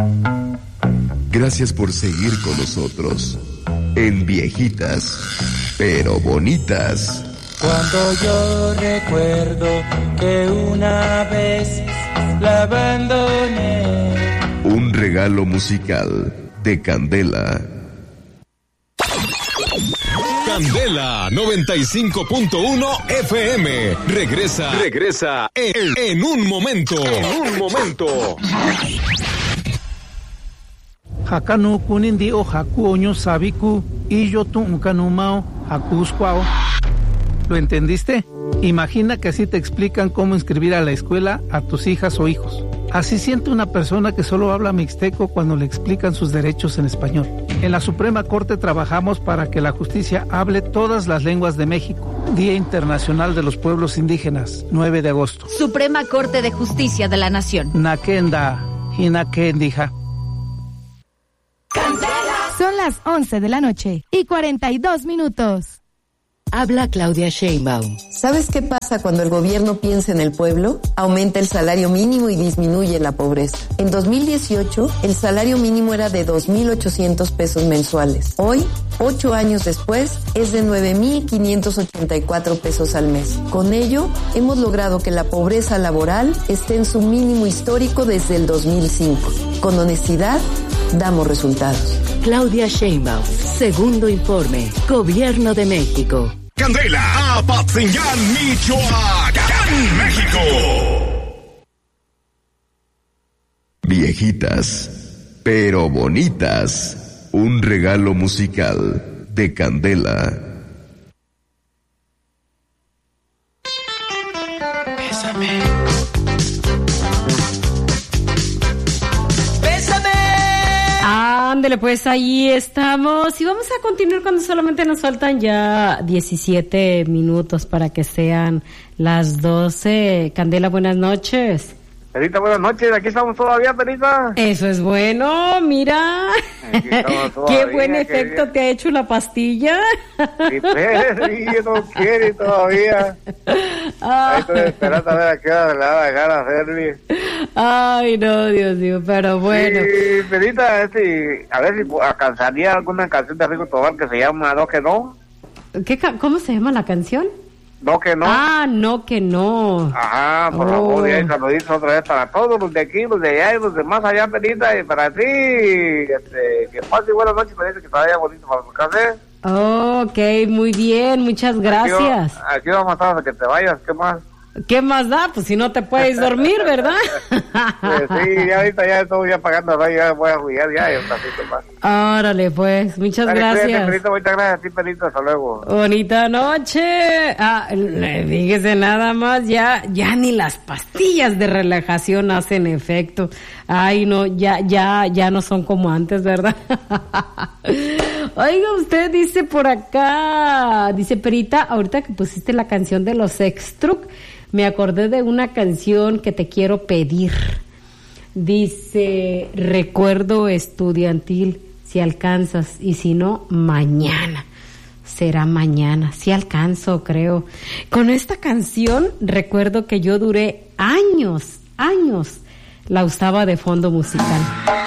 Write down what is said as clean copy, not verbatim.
Gracias por seguir con nosotros en Viejitas, pero Bonitas. Cuando yo recuerdo que una vez la abandoné. Un regalo musical de Candela. Candela 95.1 FM. Regresa en un momento. Hakanu kunindi o haku oño sabiku y yo tu unkanumao hakuskwao. ¿Lo entendiste? Imagina que así te explican cómo inscribir a la escuela a tus hijas o hijos. Así siente una persona que solo habla mixteco cuando le explican sus derechos en español. En la Suprema Corte trabajamos para que la justicia hable todas las lenguas de México. Día Internacional de los Pueblos Indígenas, 9 de agosto. Suprema Corte de Justicia de la Nación. Nakenda, Hinakendija. Son las 11 de la noche y 42 minutos. Habla Claudia Sheinbaum. ¿Sabes qué pasa cuando el gobierno piensa en el pueblo? Aumenta el salario mínimo y disminuye la pobreza. En 2018, el salario mínimo era de 2,800 pesos mensuales. Hoy, 8 años después, es de 9,584 pesos al mes. Con ello, hemos logrado que la pobreza laboral esté en su mínimo histórico desde el 2005. Con honestidad, damos resultados. Claudia Sheinbaum, segundo informe, Gobierno de México. Candela, Apatzingán, Michoacán, México. Viejitas, pero Bonitas. Un regalo musical de Candela. Bésame. Ándele, pues ahí estamos y vamos a continuar cuando solamente nos faltan ya 17 minutos para que sean las 12. Candela, buenas noches. Perita, buenas noches, aquí estamos todavía, Perita. Eso es bueno, mira. Qué buen efecto te ha hecho la pastilla. Sí, no quiere todavía. Ahí estoy esperando a ver a qué hora le va a dejar hacerle. Ay, no, Dios mío, pero bueno. Sí, Perita, a ver si alcanzaría alguna canción de Rigo Tobar que se llama No que no. ¿Cómo se llama la canción? No que no. Ah, no que no. Ajá, por favor, y saluditos otra vez para todos los de aquí, los de allá y los de más allá, Perita, y para ti, que pase buenas noches, Perita, que te vaya bonito para tu café. Ok, muy bien, muchas gracias. Aquí vamos a estar hasta que te vayas, ¿qué más? ¿Qué más da? Pues si no te puedes dormir, ¿verdad? Sí, ya ahorita ya estoy ya pagando, ¿no? Ya voy a jugar ya un ratito más. Órale, pues, muchas gracias. Cuídate, Perito, muchas gracias a ti, Perito, hasta luego. Bonita noche. Fíjese nada más, ya ni las pastillas de relajación hacen efecto. Ay, no, ya no son como antes, ¿verdad? Oiga, usted dice por acá, dice Perita, ahorita que pusiste la canción de los Extruc, me acordé de una canción que te quiero pedir. Dice, recuerdo estudiantil, si alcanzas, y si no, mañana. Será mañana, si alcanzo, creo. Con esta canción, recuerdo que yo duré años, la usaba de fondo musical.